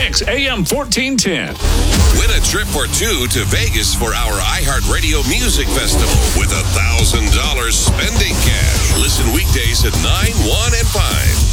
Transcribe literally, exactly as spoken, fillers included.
Mix A M fourteen ten. Win a trip or two to Vegas for our iHeartRadio Music Festival with one thousand dollars spending cash. Listen weekdays at nine, one, and five.